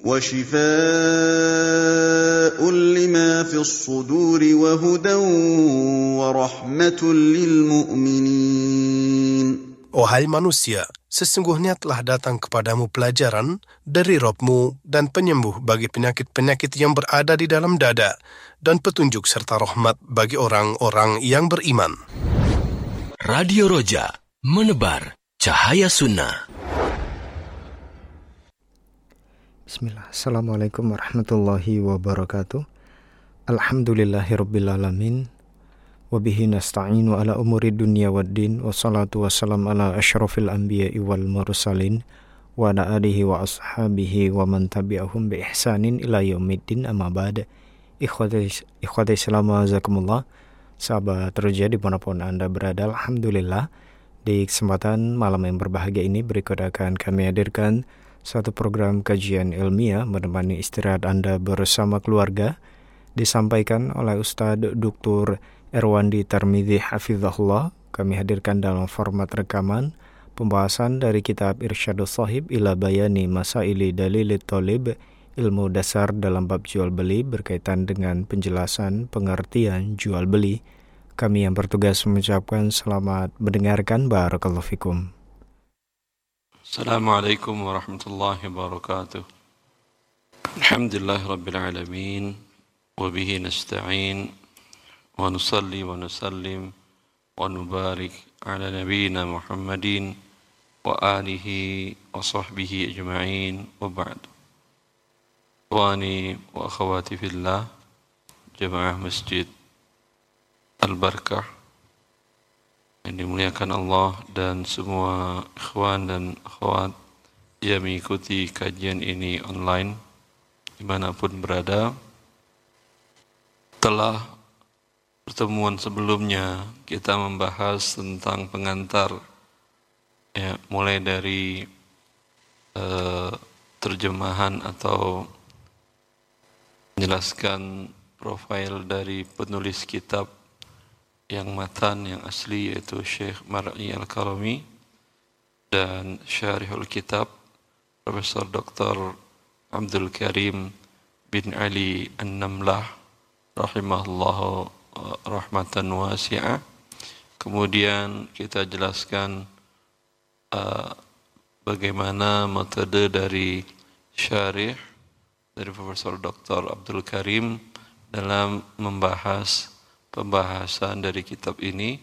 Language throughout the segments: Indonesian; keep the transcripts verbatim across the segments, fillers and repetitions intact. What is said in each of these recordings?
وشفاء لما في الصدور وهدى ورحمة للمؤمنين. Wahai manusia, sesungguhnya telah datang kepadamu pelajaran dari Rabb-mu dan penyembuh bagi penyakit-penyakit yang berada di dalam dada, dan petunjuk serta rahmat bagi orang-orang yang beriman. Radio Roja, menebar cahaya sunnah. Bismillah. Assalamualaikum warahmatullahi wabarakatuh. Alhamdulillahirabbil alamin. Wabihi nasta'inu ala umuri dunya waddin, wassalatu wassalam ala asyrafil anbiya'i wal mursalin wa ala alihi wa ashabihi wa man tabi'ahum bi ihsanin ila yaumiddin, amma ba'd. Ikhwati ikhwati Islam wa jazakumullah. Sahabat Roja dimanapun Anda berada, alhamdulillah di kesempatan malam yang berbahagia ini berikut akan kami hadirkan satu program kajian ilmiah menemani istirahat Anda bersama keluarga, disampaikan oleh Ustadz Doktor Erwandi Tarmidhi Hafizahullah. Kami hadirkan dalam format rekaman pembahasan dari kitab Irsyadus Shahib ila Bayani Masaili Dalilit Thalib, ilmu dasar dalam bab jual beli berkaitan dengan penjelasan pengertian jual beli. Kami yang bertugas mengucapkan selamat mendengarkan. Barakallahu fikum. Assalamualaikum warahmatullahi wabarakatuh. Alhamdulillah rabbil alamin, wa bihi nasta'in, wa nusalli wa nusallim wa nubarik ala nabiyyina Muhammadin wa alihi wa sahbihi ajma'in, wa ba'du. Ikhwani wa akhawati fillah, jamaah Masjid Al-Barakah yang dimuliakan Allah dan semua ikhwan dan akhwat yang mengikuti kajian ini online dimanapun berada. Telah pertemuan sebelumnya kita membahas tentang pengantar, ya, mulai dari uh, terjemahan atau menjelaskan profil dari penulis kitab yang matan, yang asli, yaitu Syekh Mar'i Al-Karami, dan syarihul kitab Profesor Doktor Abdul Karim bin Ali An-Namlah rahimahullahu rahmatan wasi'ah. Kemudian kita jelaskan uh, bagaimana metode dari syarih dari Profesor Doktor Abdul Karim dalam membahas pembahasan dari kitab ini.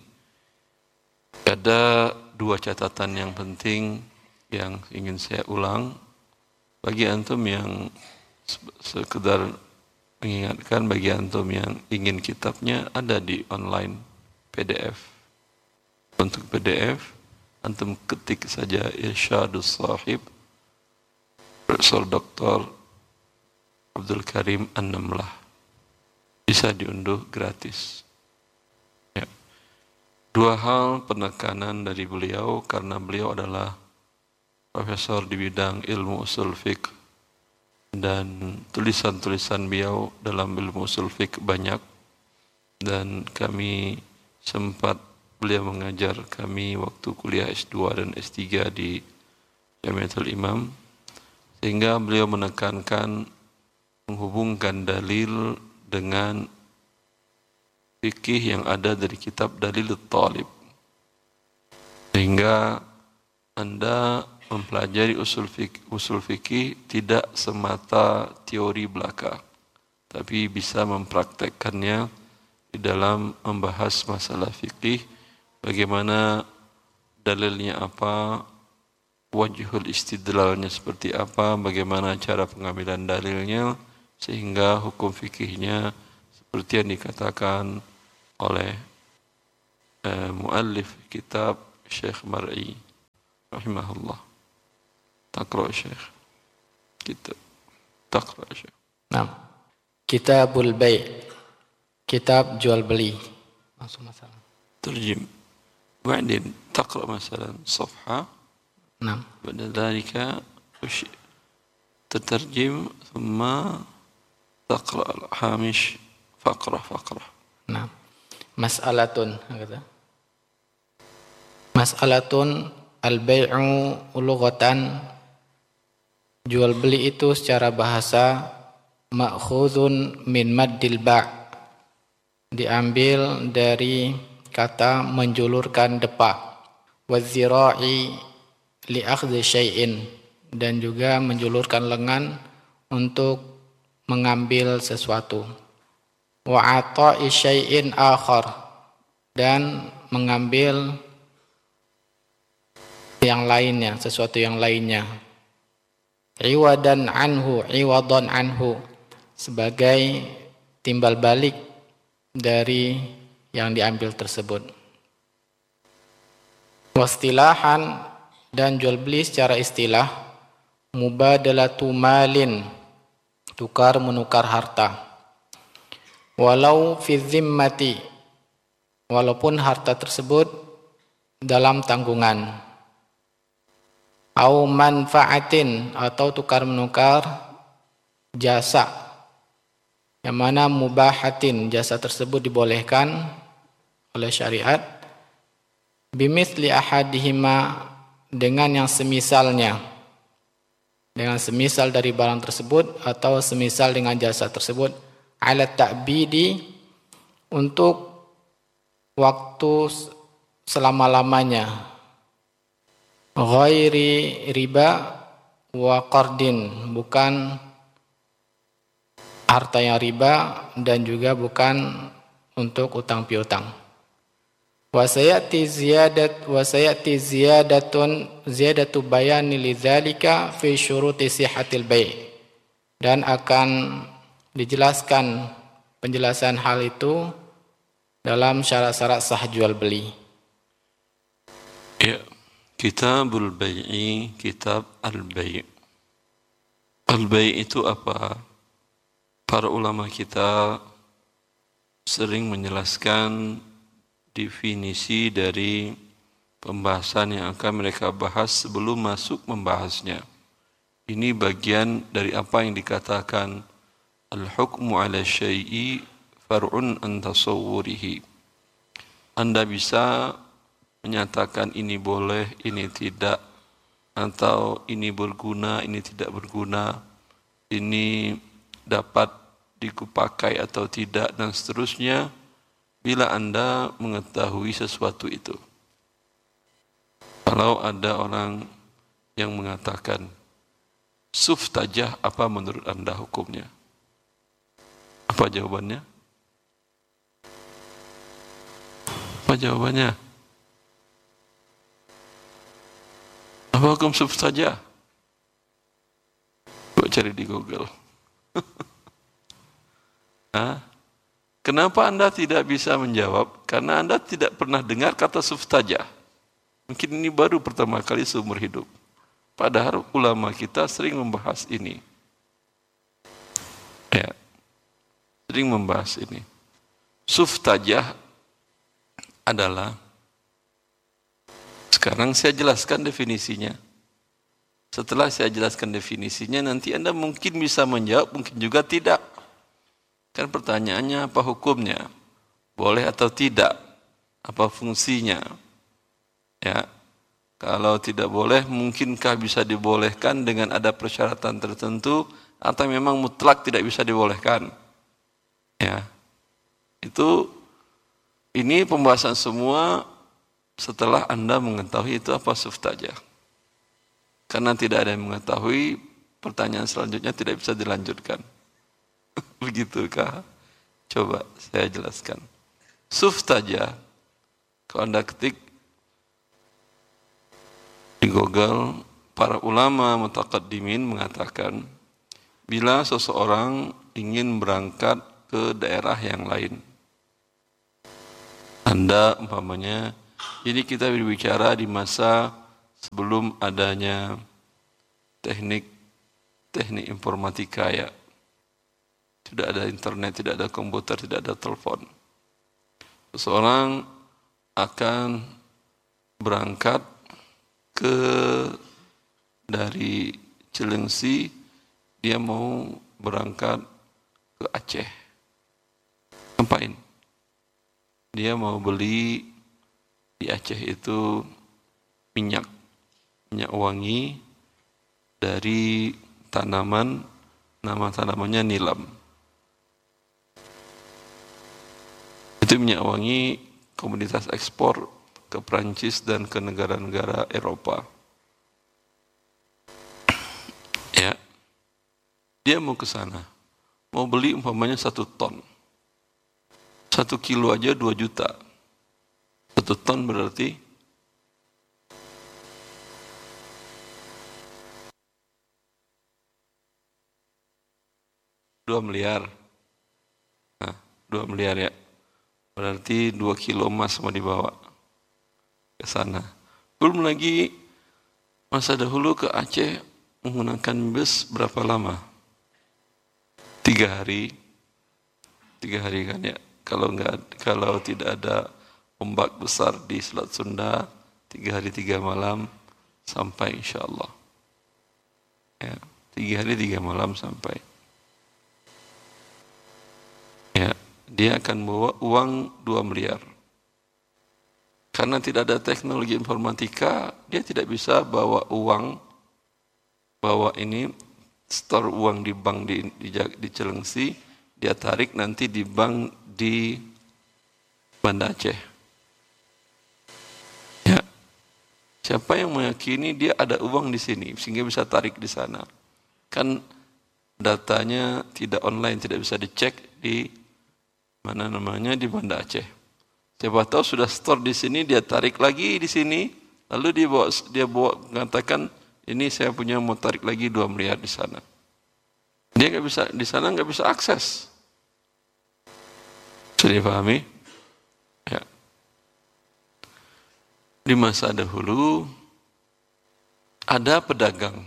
Ada dua catatan yang penting yang ingin saya ulang bagi antum yang sekedar mengingatkan, bagi antum yang ingin kitabnya ada di online P D F. Untuk P D F antum ketik saja Irsyadus Shahib Profesor Doktor Abdul Karim An-Namlah, bisa diunduh gratis. Ya. Dua hal penekanan dari beliau, karena beliau adalah profesor di bidang ilmu usul fiqh, dan tulisan-tulisan beliau dalam ilmu usul fiqh banyak, dan kami sempat, beliau mengajar kami waktu kuliah S dua dan S tiga di Jamiatul Imam, sehingga beliau menekankan menghubungkan dalil dengan fikih yang ada dari kitab Dalilut Thalib, sehingga Anda mempelajari usul fikih, usul fikih tidak semata teori belaka, tapi bisa mempraktekkannya di dalam membahas masalah fikih, bagaimana dalilnya apa, wajhul istidlalnya seperti apa, bagaimana cara pengambilan dalilnya, sehingga hukum fikihnya seperti yang dikatakan oleh uh, muallif kitab Syekh Mar'i rahimahullah. Taqra Syekh. Kitab. Taqra Syekh. Nah, Kitabul Bai', kitab jual beli. Langsung masalah. Terjem. Ba'din taqra masalan safha. Naam. Ba'da dhalika تترجم ثم تقرأ الهامش فقرة فقرة. Nah, mas'alatun kata. Mas'alatun al-bai'u lughatan jual beli itu secara bahasa ma'khudun min maddil ba', diambil dari kata menjulurkan depa, wazira'i li akhdhi syai'in, dan juga menjulurkan lengan untuk mengambil sesuatu, wa ata'i syai'in akhar, dan mengambil yang lainnya, sesuatu yang lainnya, iwadan anhu, iwadan anhu, sebagai timbal balik dari yang diambil tersebut. Wastilahan, dan jual beli secara istilah, mubadalatu malin, tukar menukar harta, walau fi zimmati, walaupun harta tersebut dalam tanggungan, au manfaatin, atau tukar menukar jasa, yang mana mubahatin, jasa tersebut dibolehkan oleh syariat, bimithli ahadihima, dengan yang semisalnya, dengan semisal dari barang tersebut atau semisal dengan jasa tersebut, ala ta'bidi, untuk waktu selama-lamanya, ghairi riba wa qardin, bukan harta yang riba dan juga bukan untuk utang piutang. Wa sayati ziyadat wa sayati ziyadatun ziyadatu bayani lidzalika fi syuruti sihhatil bai', dan akan dijelaskan penjelasan hal itu dalam syarat-syarat sah jual beli. Ya, Kitabul Bai'i, kitab al-bai'. Al-bai' itu apa? Para ulama kita sering menjelaskan definisi dari pembahasan yang akan mereka bahas sebelum masuk membahasnya. Ini bagian dari apa yang dikatakan al-hukmu ala syai'i far'un an tasawwurihi. Anda bisa menyatakan ini boleh, ini tidak, atau ini berguna, ini tidak berguna, ini dapat dipakai atau tidak, dan seterusnya, bila Anda mengetahui sesuatu itu. Kalau ada orang yang mengatakan suftajah, apa menurut Anda hukumnya? Apa jawabannya? Apa jawabannya? Apa hukum suftajah? Coba cari di Google. Hah? Kenapa Anda tidak bisa menjawab? Karena Anda tidak pernah dengar kata suftajah. Mungkin ini baru pertama kali seumur hidup. Padahal ulama kita sering membahas ini. Ya, sering membahas ini. Suftajah adalah, sekarang saya jelaskan definisinya. Setelah saya jelaskan definisinya, nanti Anda mungkin bisa menjawab, mungkin juga tidak. Kan pertanyaannya apa hukumnya? Boleh atau tidak? Apa fungsinya? Ya. Kalau tidak boleh, mungkinkah bisa dibolehkan dengan ada persyaratan tertentu, atau memang mutlak tidak bisa dibolehkan? Ya. Itu, ini pembahasan semua setelah Anda mengetahui itu apa suftajah. Karena tidak ada yang mengetahui, pertanyaan selanjutnya tidak bisa dilanjutkan. Begitukah? Coba saya jelaskan. Suftajah, kalau Anda ketik di Google, para ulama mutaqaddimin mengatakan, bila seseorang ingin berangkat ke daerah yang lain, Anda umpamanya, ini kita berbicara di masa sebelum adanya teknik teknik informatika, ya. Tidak ada internet, tidak ada komputer, tidak ada telepon. Seseorang akan berangkat ke dari Cilengsi, dia mau berangkat ke Aceh. Ngapain? Dia mau beli di Aceh itu minyak, minyak wangi dari tanaman, nama tanamannya nilam. Itu minyak wangi komoditas ekspor ke Prancis dan ke negara-negara Eropa. Ya, dia mau ke sana, mau beli umpamanya satu ton, satu kilo aja dua juta, satu ton berarti dua miliar, nah dua miliar ya, berarti dua kilo emas mau dibawa ke sana. Belum lagi masa dahulu ke Aceh menggunakan bus berapa lama? Tiga hari, tiga hari kan ya. Kalau nggak, kalau tidak ada ombak besar di Selat Sunda, tiga hari tiga malam sampai insya Allah. Ya, tiga hari tiga malam sampai. Ya, dia akan bawa uang dua miliar. Karena tidak ada teknologi informatika, dia tidak bisa bawa uang, bawa ini, store uang di bank di, di, di Cilengsi, dia tarik nanti di bank di Banda Aceh. Ya. Siapa yang meyakini dia ada uang di sini, sehingga bisa tarik di sana? Kan datanya tidak online, tidak bisa dicek di mana namanya, di Banda Aceh. Siapa tahu sudah store di sini, dia tarik lagi di sini, lalu dia bawa, dia bawa mengatakan, ini saya punya mau tarik lagi dua miliar di sana. Dia nggak bisa di sana, nggak bisa akses. Sudah dipahami? Ya. Di masa dahulu ada pedagang,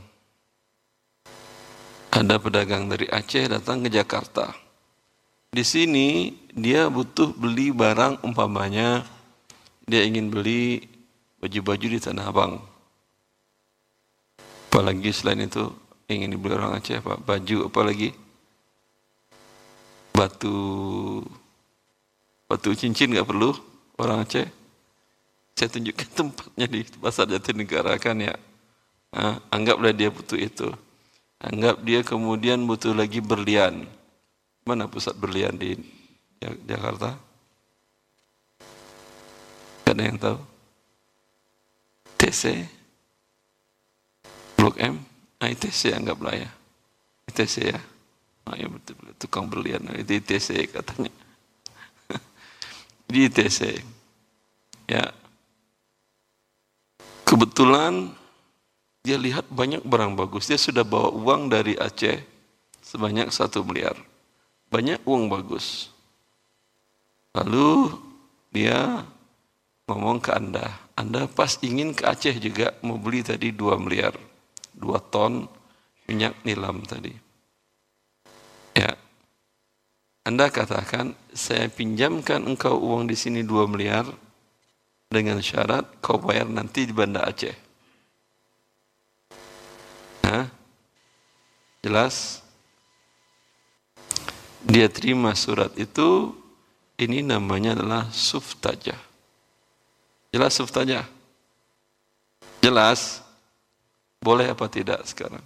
ada pedagang dari Aceh datang ke Jakarta. Di sini dia butuh beli barang, umpamanya dia ingin beli baju-baju di Tanah Abang. Apalagi selain itu ingin dibeli orang Aceh apa? Baju apalagi? Batu batu cincin nggak perlu orang Aceh. Saya tunjukkan tempatnya di Pasar Jatinegara kan ya. Nah, anggaplah dia butuh itu. Anggap dia kemudian butuh lagi berlian. Mana pusat berlian di Jakarta? Ada yang tahu? T C? Blok M? Nah, I T C anggaplah ya. I T C ya. Oh, ya betul, betul. Tukang berlian. Itu I T C katanya. Di I T C. Ya. Kebetulan dia lihat banyak barang bagus. Dia sudah bawa uang dari Aceh sebanyak satu miliar. Banyak uang bagus. Lalu dia ngomong ke Anda, Anda pas ingin ke Aceh juga mau beli tadi dua miliar, dua ton minyak nilam tadi. Ya, Anda katakan, saya pinjamkan engkau uang di sini dua miliar dengan syarat kau bayar nanti di Banda Aceh. Hah? Jelas? Dia terima surat itu, ini namanya adalah suftajah. Jelas suftajah? Jelas? Boleh apa tidak sekarang?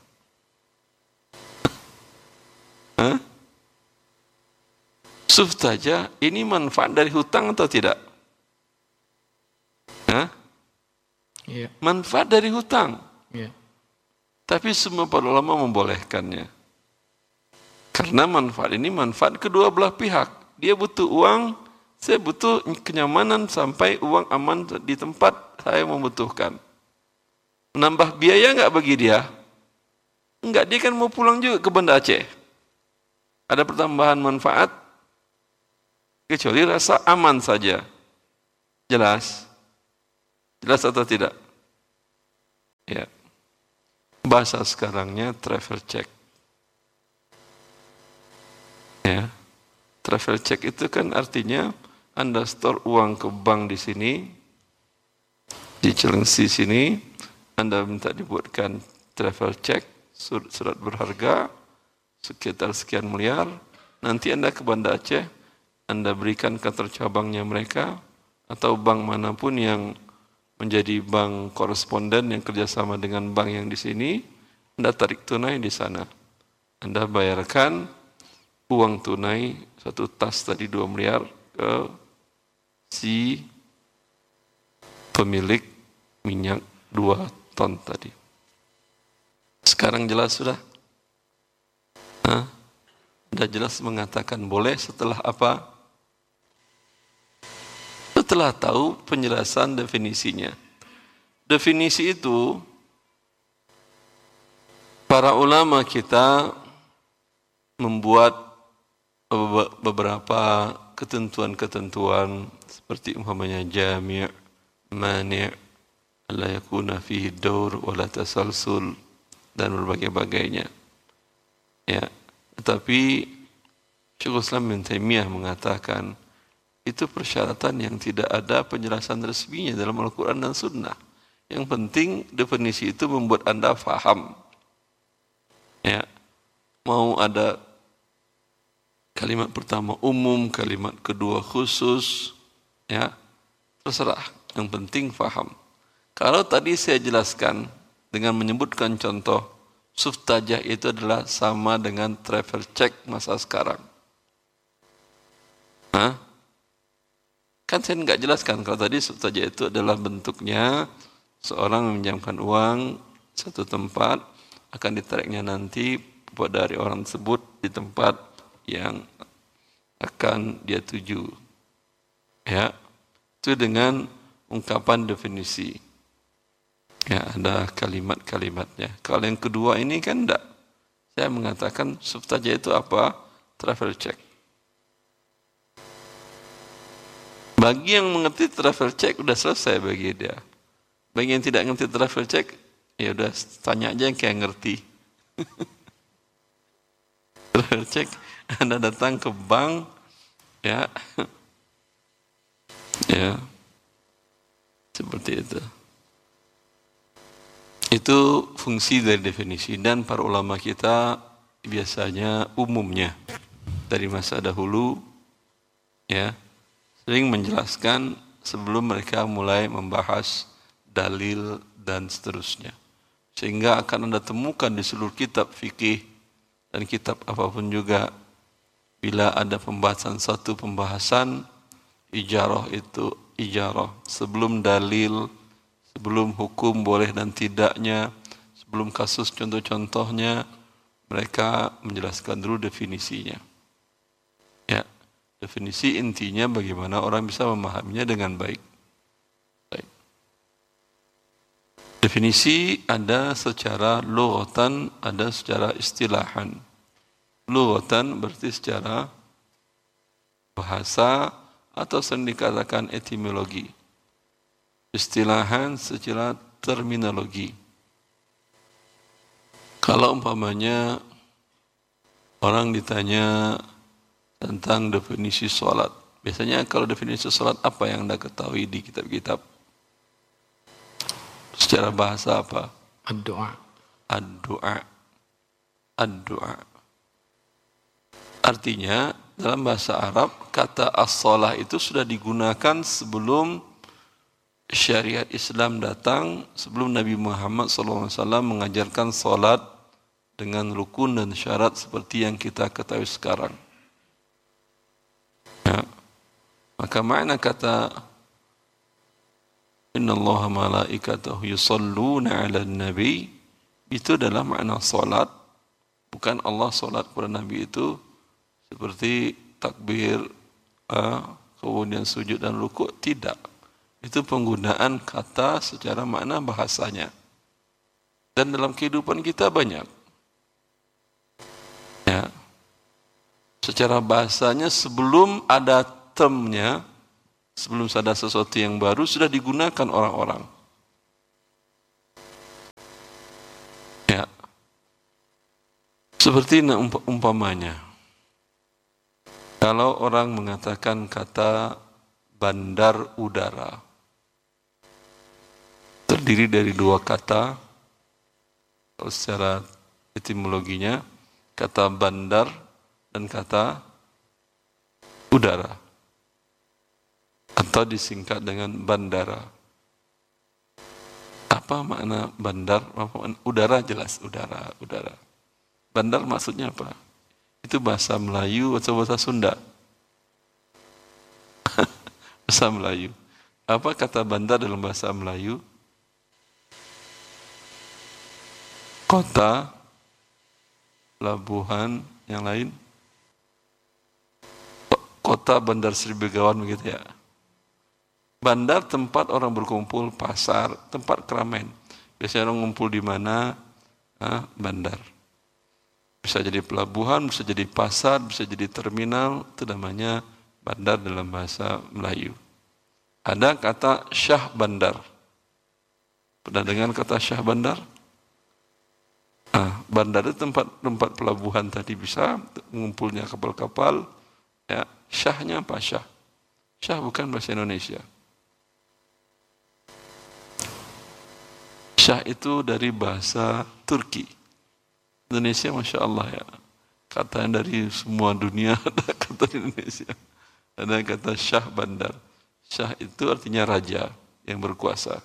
Hah? Suftajah ini manfaat dari hutang atau tidak? Hah? Iya. Manfaat dari hutang. Iya. Tapi semua para ulama membolehkannya. Karena manfaat ini manfaat kedua belah pihak. Dia butuh uang, saya butuh kenyamanan sampai uang aman di tempat saya membutuhkan. Menambah biaya enggak bagi dia? Enggak, dia kan mau pulang juga ke Banda Aceh. Ada pertambahan manfaat? Kecuali rasa aman saja. Jelas? Jelas atau tidak? Ya. Bahasa sekarangnya travel check. Ya. Travel check itu kan artinya Anda store uang ke bank di sini, di Cilengsi sini, Anda minta dibuatkan travel check, surat, surat berharga, sekitar sekian miliar, nanti Anda ke Banda Aceh, Anda berikan kantor cabangnya mereka, atau bank manapun yang menjadi bank koresponden yang kerjasama dengan bank yang di sini, Anda tarik tunai di sana. Anda bayarkan uang tunai satu tas tadi dua miliar ke si pemilik minyak dua ton tadi. Sekarang jelas sudah? Hah? Sudah jelas mengatakan boleh setelah apa? Setelah tahu penjelasan definisinya. Definisi itu para ulama kita membuat beberapa ketentuan-ketentuan seperti umpamanya jami', mani', la yakuna fihi daur wala tasalsul dan berbagai-bagainya. Ya, tetapi Syekhul Islam Ibnu Taimiyah mengatakan itu persyaratan yang tidak ada penjelasan resminya dalam Al-Quran dan Sunnah. Yang penting definisi itu membuat Anda faham. Ya, mau ada kalimat pertama umum, kalimat kedua khusus, ya terserah. Yang penting faham. Kalau tadi saya jelaskan dengan menyebutkan contoh, suftajah itu adalah sama dengan travel check masa sekarang. Hah? Kan saya nggak jelaskan kalau tadi suftajah itu adalah bentuknya seorang meminjamkan uang satu tempat, akan ditariknya nanti dari orang tersebut di tempat yang akan dia tuju. Ya, itu dengan ungkapan definisi. Ya, ada kalimat-kalimatnya. Kalau yang kedua ini kan enggak. Saya mengatakan suftajah itu apa? Travel check. Bagi yang mengerti travel check udah selesai bagi dia. Bagi yang tidak mengerti travel check, ya udah tanya aja yang kayak ngerti. Travel check, Anda datang ke bank, ya, ya, seperti itu. Itu fungsi dari definisi dan para ulama kita biasanya umumnya dari masa dahulu, ya, sering menjelaskan sebelum mereka mulai membahas dalil dan seterusnya. Sehingga akan Anda temukan di seluruh kitab fikih dan kitab apapun juga, bila ada pembahasan satu pembahasan, ijarah itu ijarah. Sebelum dalil, sebelum hukum boleh dan tidaknya, sebelum kasus contoh-contohnya, mereka menjelaskan dulu definisinya. Ya, definisi intinya bagaimana orang bisa memahaminya dengan baik. Definisi ada secara lughatan, ada secara istilahan. Lughatan berarti secara bahasa atau sering dikatakan etimologi. Istilahan secara terminologi. Kalau umpamanya orang ditanya tentang definisi sholat, biasanya kalau definisi sholat apa yang Anda ketahui di kitab-kitab? Secara bahasa apa? Ad-du'a. Ad-du'a. Ad-du'a. Artinya dalam bahasa Arab kata as-shalah itu sudah digunakan sebelum syariat Islam datang, sebelum Nabi Muhammad shallallahu alaihi wasallam mengajarkan salat dengan rukun dan syarat seperti yang kita ketahui sekarang. Ya. Maka makna kata Inna Allah malaikatahu yusalluna ala nabi, itu adalah makna salat. Bukan Allah salat kepada Nabi itu seperti takbir, uh, kemudian sujud dan rukuk, tidak. Itu penggunaan kata secara makna bahasanya. Dan dalam kehidupan kita banyak. Ya. Secara bahasanya sebelum ada termnya, sebelum ada sesuatu yang baru, sudah digunakan orang-orang. Ya. Seperti umpamanya, kalau orang mengatakan kata bandar udara, terdiri dari dua kata, secara etimologinya, kata bandar dan kata udara, atau disingkat dengan bandara. apa makna bandar? Udara jelas, udara, udara. Bandar maksudnya apa? Itu bahasa Melayu atau bahasa Sunda? Bahasa Melayu. Apa kata bandar dalam bahasa Melayu? Kota, pelabuhan, yang lain? Kota Bandar Sri Begawan begitu ya. Bandar tempat orang berkumpul, pasar, tempat keramaian. Biasanya orang ngumpul di mana? Ah, bandar. Bisa jadi pelabuhan, bisa jadi pasar, bisa jadi terminal. Itu namanya bandar dalam bahasa Melayu. Ada kata Syah Bandar. Pernah dengar kata Syah Bandar? Ah, bandar itu tempat tempat pelabuhan tadi, bisa mengumpulnya kapal-kapal. Ya, syahnya apa syah? Syah bukan bahasa Indonesia. Syah itu dari bahasa Turki. Indonesia Masya Allah ya. Kata dari semua dunia ada kata Indonesia. Ada kata Syah Bandar. Syah itu artinya raja yang berkuasa.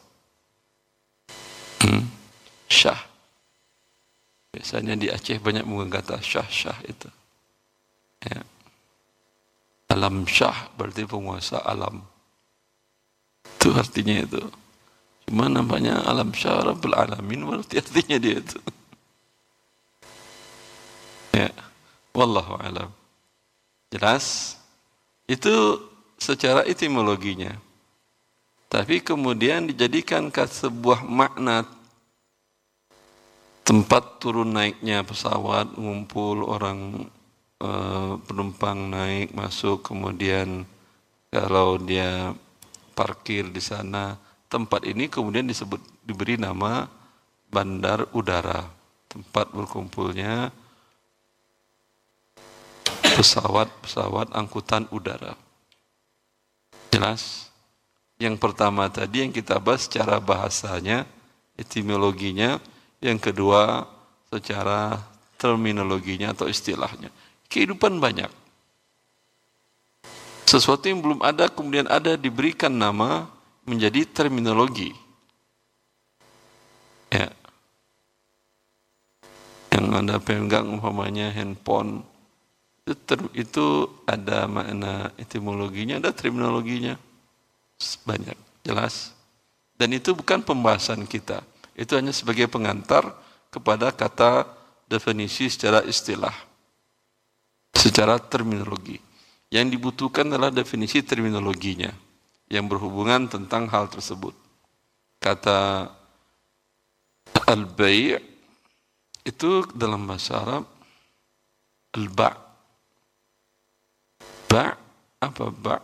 Hmm. Syah. Biasanya di Aceh banyak menggunakan kata syah-syah itu. Ya. Alam syah berarti penguasa alam. Itu artinya itu. Cuma namanya alam syah Rabbul Alamin berarti artinya dia itu. Ya. Wallahu a'lam. Jelas? Itu secara etimologinya. Tapi kemudian dijadikan sebuah makna tempat turun naiknya pesawat, ngumpul orang e, penumpang naik masuk, kemudian kalau dia parkir di sana, tempat ini kemudian disebut diberi nama bandar udara, tempat berkumpulnya pesawat-pesawat angkutan udara. Jelas? Yang pertama tadi yang kita bahas secara bahasanya, etimologinya. Yang kedua, secara terminologinya atau istilahnya. Kehidupan banyak. Sesuatu yang belum ada, kemudian ada diberikan nama menjadi terminologi. Ya. Yang Anda pegang umpamanya handphone, itu, ter, itu ada makna etimologinya, ada terminologinya. Banyak, jelas. Dan itu bukan pembahasan kita. Itu hanya sebagai pengantar kepada kata definisi secara istilah, secara terminologi. Yang dibutuhkan adalah definisi terminologinya yang berhubungan tentang hal tersebut. Kata al-bay' itu dalam bahasa Arab al-ba'. Ba' apa ba'?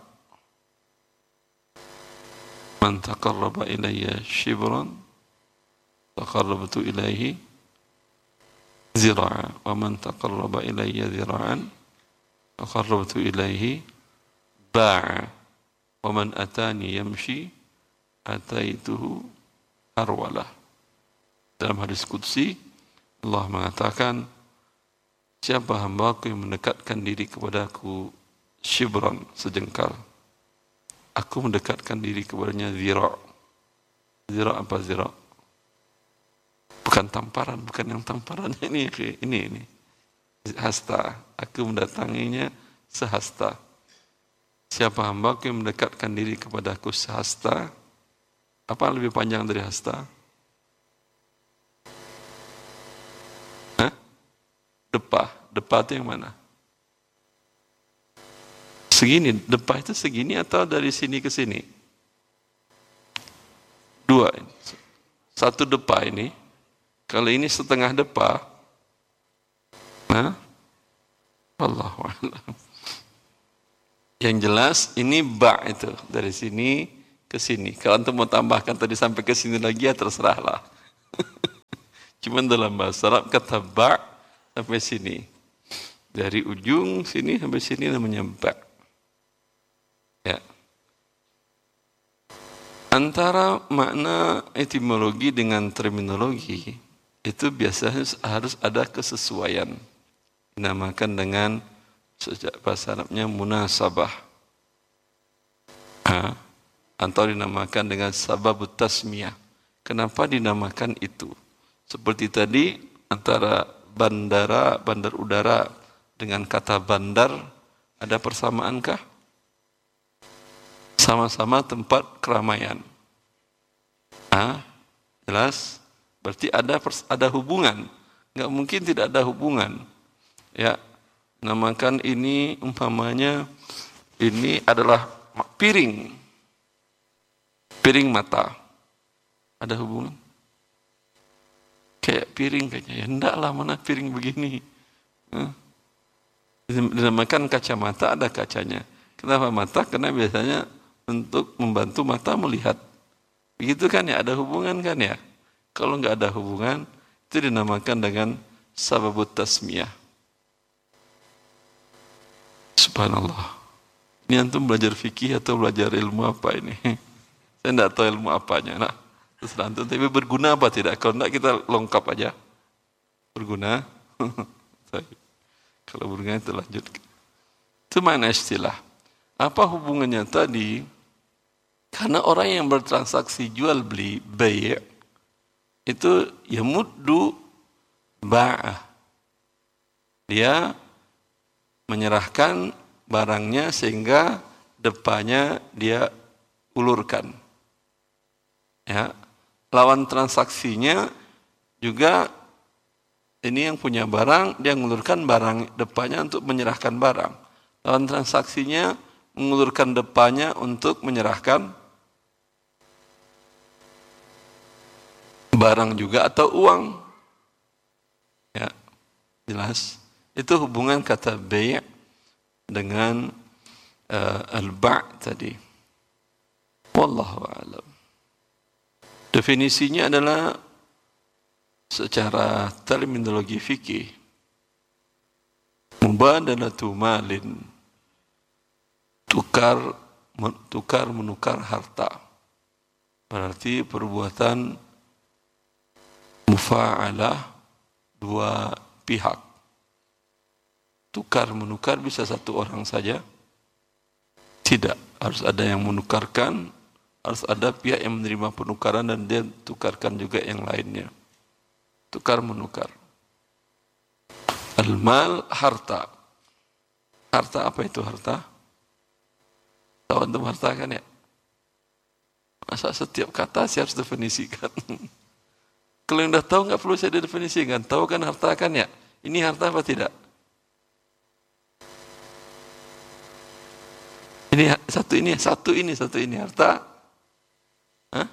Man taqarraba ilayya shibran taqarrabtu ilaihi zira'a wa man taqarraba ilayya zira'an taqarrabtu ilaihi ba'a wa man atani yamshi ataituhu harwalah. Dalam hadis qudsi Allah mengatakan, siapa hambaku yang mendekatkan diri kepadaku shibran, sejengkal, aku mendekatkan diri kepadanya zira'. Zira' apa zira'? Bukan tamparan, bukan yang tamparan ini, ini, ini. Hasta, aku mendatanginya sehasta. Siapa hambaku yang mendekatkan diri kepadaku sehasta? Apa lebih panjang dari hasta? Hah? Depah, depah itu yang mana? Segini, depah itu segini atau dari sini ke sini? Dua. Satu depah ini. Kalau ini setengah depah, nah, Allahu a'lam. Yang jelas ini ba' itu dari sini ke sini. Kalau antum mau tambahkan tadi sampai ke sini lagi ya terserahlah. Cuman dalam bahasa Arab kata ba' sampai sini. Dari ujung sini sampai sini namanya ba'. Ya. Antara makna etimologi dengan terminologi itu biasanya harus ada kesesuaian. Dinamakan dengan sejak bahasa Arabnya munasabah. Ha? Atau dinamakan dengan sababut tasmiyah. Kenapa dinamakan itu? Seperti tadi antara bandara, bandar udara dengan kata bandar ada persamaankah? Sama-sama tempat keramaian. Ah, jelas? Berarti ada ada hubungan. Enggak mungkin tidak ada hubungan. Ya, namakan ini umpamanya ini adalah piring. Piring mata. Ada hubungan? Kayak piring kayaknya. Ya enggak lah, mana piring begini. Huh? Dinamakan kacamata, ada kacanya. Kenapa mata? Karena biasanya untuk membantu mata melihat. Begitu kan ya, ada hubungan kan ya? Kalau enggak ada hubungan, itu dinamakan dengan sababut tasmiyah. Subhanallah. Ini antum belajar fikih atau belajar ilmu apa ini? Saya enggak tahu ilmu apanya. Nah, terus antum, tapi berguna apa tidak? Kalau enggak kita lengkap aja. Berguna? Kalau berguna itu lanjut. Itu mana istilah. Apa hubungannya tadi? Karena orang yang bertransaksi jual beli, bay' itu yamuddu ba'ah. Dia menyerahkan barangnya sehingga depannya dia ulurkan. Ya, lawan transaksinya juga ini yang punya barang, dia mengulurkan barang depannya untuk menyerahkan barang. Lawan transaksinya mengulurkan depannya untuk menyerahkan barang juga atau uang. Ya, jelas. Itu hubungan kata bay' dengan uh, al-ba' tadi. Wallahu a'lam. Definisinya adalah secara terminologi fikih, mubadalatu malin, tukar tukar menukar harta. Berarti perbuatan mufa'alah dua pihak. Tukar menukar bisa satu orang saja? Tidak, harus ada yang menukarkan, harus ada pihak yang menerima penukaran dan dia tukarkan juga yang lainnya. Tukar menukar. Al-mal, harta. Harta apa itu harta? Tahu antum harta kan ya? Masa setiap kata saya harus definisikan? Kalau yang dah tahu nggak perlu saya definisikan. Tahu kan harta kan ya? Ini harta apa tidak? Ini satu ini, satu ini, satu ini harta. Hah?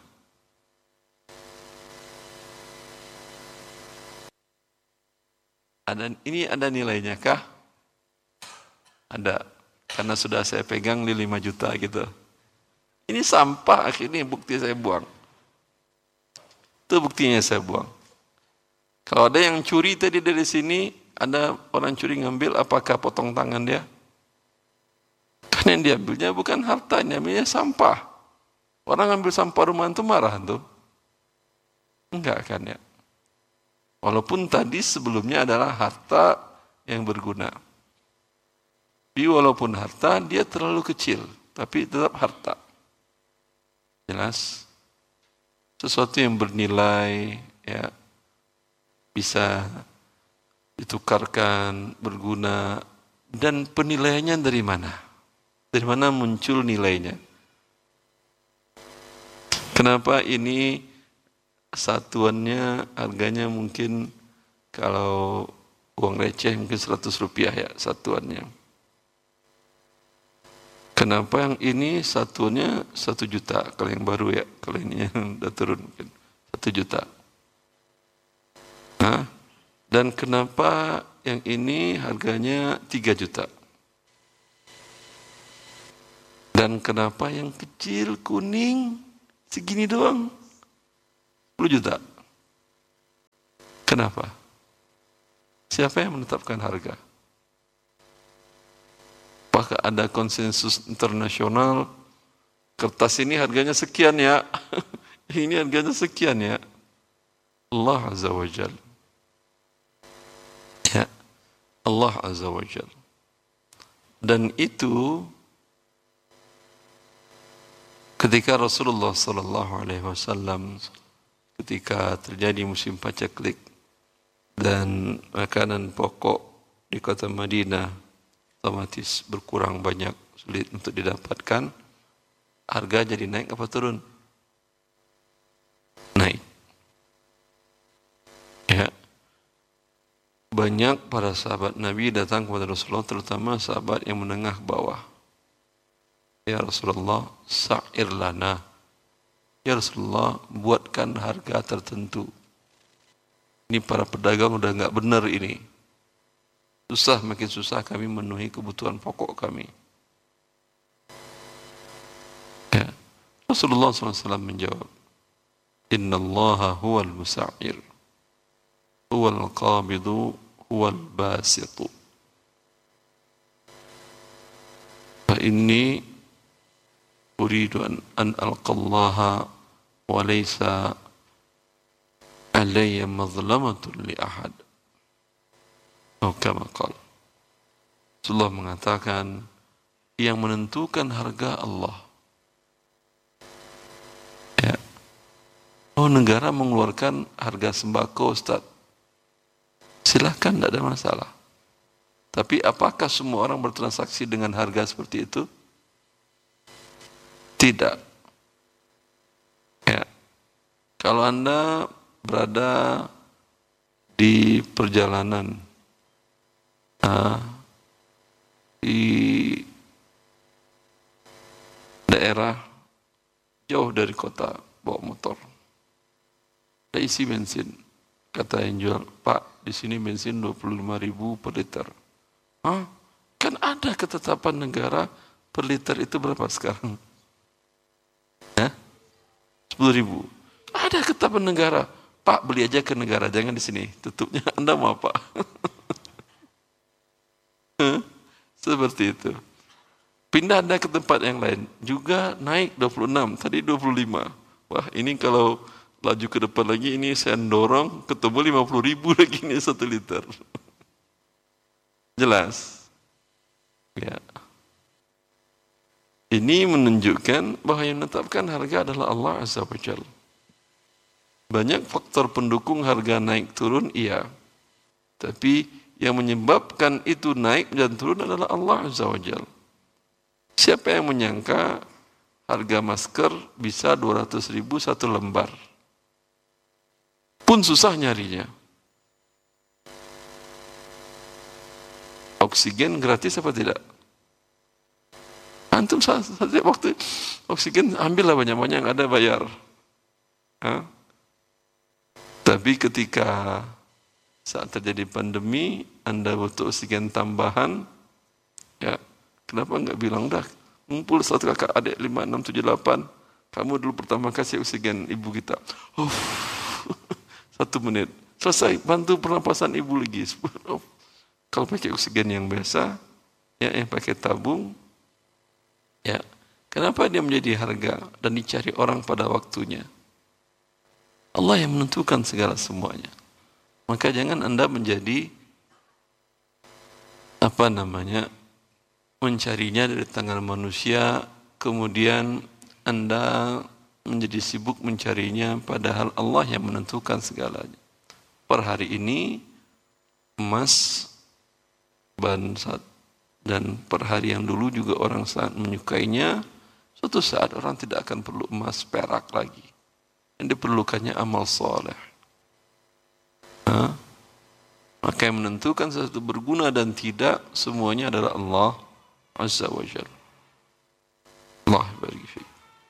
Ada ini ada nilainya kah? Ada. Karena sudah saya pegang di lima juta gitu. Ini sampah, akhirnya bukti saya buang. Itu buktinya saya buang. Kalau ada yang curi tadi dari sini, ada orang curi ngambil, apakah potong tangan dia? Kan yang diambilnya bukan harta, yang diambilnya sampah. Orang ambil sampah rumah itu marah tuh. Enggak kan ya. Walaupun tadi sebelumnya adalah harta yang berguna. Tapi walaupun harta, dia terlalu kecil, tapi tetap harta. Jelas? Sesuatu yang bernilai, ya, bisa ditukarkan, berguna, dan penilaiannya dari mana? Dari mana muncul nilainya? Kenapa ini satuannya harganya mungkin kalau uang receh mungkin seratus rupiah ya satuannya. Kenapa yang ini satuannya satu juta kalau yang baru ya, kalau ini yang udah turun mungkin satu juta. Nah, dan kenapa yang ini harganya tiga juta? Dan kenapa yang kecil kuning segini doang sepuluh juta? Kenapa? Siapa yang menetapkan harga? Apakah ada konsensus internasional? Kertas ini harganya sekian ya. Ini harganya sekian ya. Allah Azza wa Jal. Ya. Allah Azza wa Jal. Dan itu ketika Rasulullah sallallahu alaihi wasallam ketika terjadi musim paceklik dan makanan pokok di kota Madinah otomatis berkurang banyak, sulit untuk didapatkan, harga jadi naik apa turun? Naik. Ya. Banyak para sahabat Nabi datang kepada Rasulullah, terutama sahabat yang menengah bawah. Ya Rasulullah, sa'ir lana. Ya Rasulullah, buatkan harga tertentu. Ini para pedagang udah enggak benar ini. Susah, makin susah kami memenuhi kebutuhan pokok kami. Ya. Rasulullah shallallahu alaihi wasallam menjawab, Inna allaha huwal musa'ir, huwal qabidu, huwal basitu. Fa inni uridu an, an alqallaha wa laysa alayya mazlamatun li ahad. Oh, kama qala. Rasulullah mengatakan, yang menentukan harga Allah. Ya. Oh, negara mengeluarkan harga sembako, Ustaz. Silahkan, tidak ada masalah. Tapi apakah semua orang bertransaksi dengan harga seperti itu? Tidak. Ya. Kalau Anda berada di perjalanan, nah, di daerah jauh dari kota, bawa motor, ada isi bensin, kata yang jual, Pak, di sini bensin dua puluh lima ribu per liter. Hah? Kan ada ketetapan negara per liter itu berapa sekarang? Ya? sepuluh ribu. Ada ketetapan negara. Pak, beli aja ke negara, jangan di sini. Tutupnya Anda mau apa? Seperti itu. Pindah Anda ke tempat yang lain. Juga naik dua puluh enam, tadi dua puluh lima. Wah, ini kalau laju ke depan lagi, ini saya dorong, ketemu lima puluh ribu lagi ini satu liter. Jelas? Ya. Ini menunjukkan bahwa yang menetapkan harga adalah Allah Azza wa Jalla. Banyak faktor pendukung harga naik turun, iya. Tapi yang menyebabkan itu naik dan turun adalah Allah Azza wa Jalla. Siapa yang menyangka harga masker bisa dua ratus ribu satu lembar? Pun susah nyarinya. Oksigen gratis apa tidak? Antum saja waktu oksigen ambillah banyak-banyak yang ada bayar. Hah? Tapi ketika saat terjadi pandemi, Anda butuh oksigen tambahan, ya kenapa enggak bilang, udah ngumpul satu kakak adik lima, enam, tujuh, delapan, kamu dulu pertama kasih oksigen ibu kita. Oh, satu menit, selesai, bantu pernapasan ibu lagi. Oh, kalau pakai oksigen yang biasa, ya yang pakai tabung, ya kenapa dia menjadi harga dan dicari orang pada waktunya? Allah yang menentukan segala semuanya. Maka jangan Anda menjadi apa namanya mencarinya dari tangan manusia, kemudian Anda menjadi sibuk mencarinya, padahal Allah yang menentukan segalanya. Per hari ini emas bansat dan per hari yang dulu juga orang sangat menyukainya, suatu saat orang tidak akan perlu emas perak lagi. Yang diperlukannya amal soleh. Nah, maka yang menentukan sesuatu berguna dan tidak, semuanya adalah Allah Azza wa Jalla. Allah barik fiik.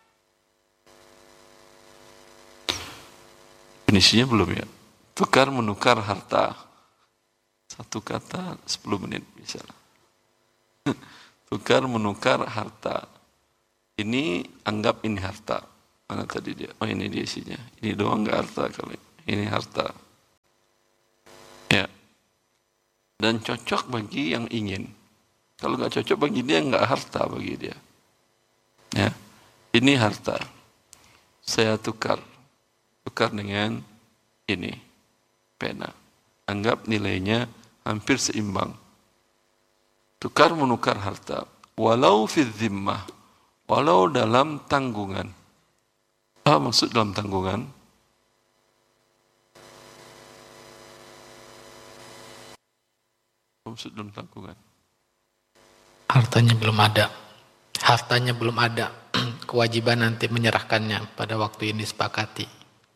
Definisinya belum ya? Tukar menukar harta. Satu kata sepuluh menit bisa. Tukar menukar harta. Ini anggap ini harta. Mana tadi dia? Oh, ini dia isinya. Ini doang enggak harta kali. Ini harta. Ya. Dan cocok bagi yang ingin. Kalau enggak cocok bagi dia, enggak harta bagi dia. Ya. Ini harta. Saya tukar. Tukar dengan ini. Pena. Anggap nilainya hampir seimbang. Tukar menukar harta. Walau fi dhimmah. Walau dalam tanggungan. Apa maksud dalam tanggungan? Maksud dalam tanggungan. Hartanya belum ada. Hartanya belum ada. Kewajiban nanti menyerahkannya pada waktu yang disepakati.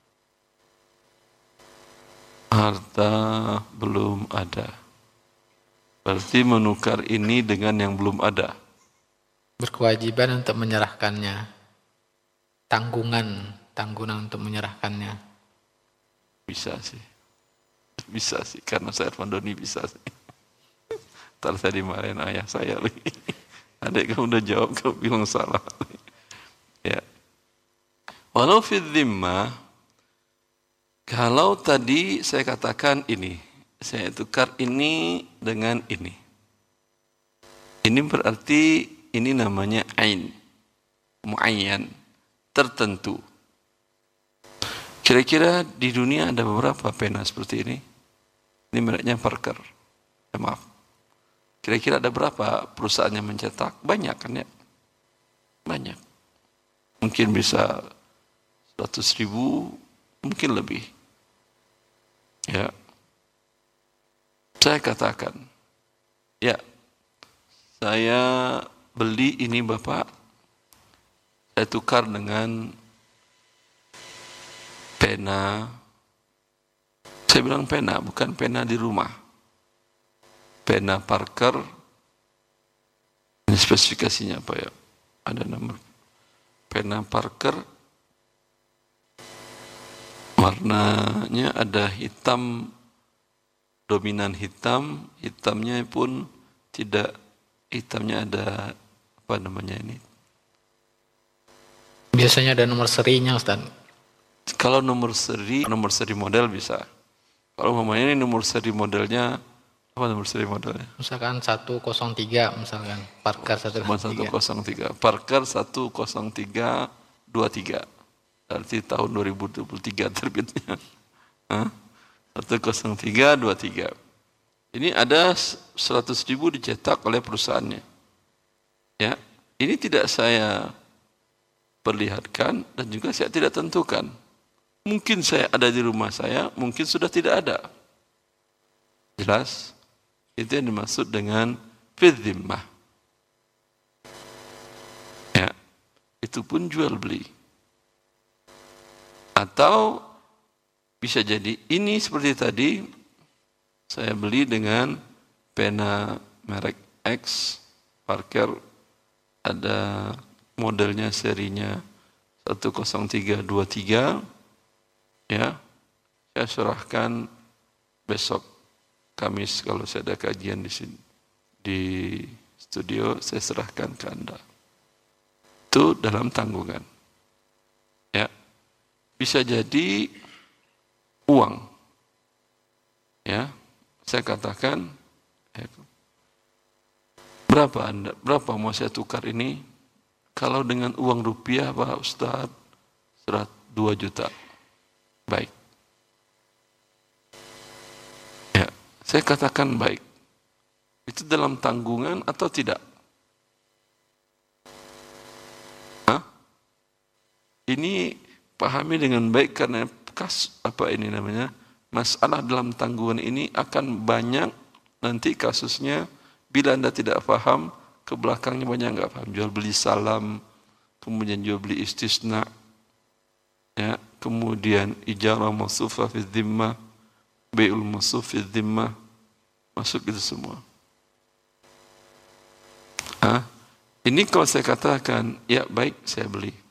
Harta belum ada. Berarti menukar ini dengan yang belum ada. Berkewajiban untuk menyerahkannya. Tanggungan, tanggungan untuk menyerahkannya. Bisa sih. Bisa sih, karena saya Irfan Doni bisa sih. Ntar saya dimarahin ayah saya lagi. Adik kamu udah jawab, kamu bilang salah. Ya. Walau fi dhimmah, kalau tadi saya katakan ini, saya tukar ini dengan ini. Ini berarti ini namanya ain, muayyan, tertentu. Kira-kira di dunia ada beberapa pena seperti ini. Ini mereknya Parker. Ya, maaf. Kira-kira ada berapa perusahaan yang mencetak? Banyak kan ya? Banyak. Mungkin bisa seratus ribu, mungkin lebih. Ya. Saya katakan, ya, saya beli ini Bapak, saya tukar dengan pena. Saya bilang pena, bukan pena di rumah. Pena Parker, ini spesifikasinya apa ya? Ada nomor. Pena Parker, warnanya ada hitam, dominan hitam, hitamnya pun tidak, hitamnya ada, apa namanya ini? Biasanya ada nomor serinya, Ustaz. Kalau nomor seri, nomor seri model bisa. Kalau umpamanya ini nomor seri modelnya, apa nomor seri modelnya? Misalkan seratus tiga, misalkan Parker seratus tiga. seratus tiga. Parker seratus tiga dua tiga. Berarti tahun dua ribu dua puluh tiga terbitnya. seratus tiga dua tiga. Ini ada seratus ribu dicetak oleh perusahaannya. Ya, ini tidak saya perlihatkan dan juga saya tidak tentukan. Mungkin saya ada di rumah saya, mungkin sudah tidak ada. Jelas? Itu yang dimaksud dengan fidhimmah. Ya, itu pun jual beli. Atau bisa jadi ini seperti tadi, saya beli dengan pena merek X, Parker, ada modelnya serinya seratus tiga dua tiga, ya, saya serahkan besok Kamis kalau saya ada kajian di sini di studio, saya serahkan ke Anda. Itu dalam tanggungan. Ya. Bisa jadi uang. Ya. Saya katakan ya, berapa Anda, berapa mau saya tukar ini? Kalau dengan uang rupiah Pak Ustaz, dua juta. Baik. Ya, saya katakan baik. Itu dalam tanggungan atau tidak? Hah? Ini pahami dengan baik karena kas apa ini namanya? Masalah dalam tanggungan ini akan banyak nanti kasusnya bila Anda tidak paham, ke belakangnya banyak enggak paham. Jual beli salam, kemudian jual beli istisna, ya, kemudian ijarah mausufa fi dhimmah, bai'ul mausuf fi dhimmah, masuk itu semua. Ah, ini kalau saya katakan, ya baik saya beli.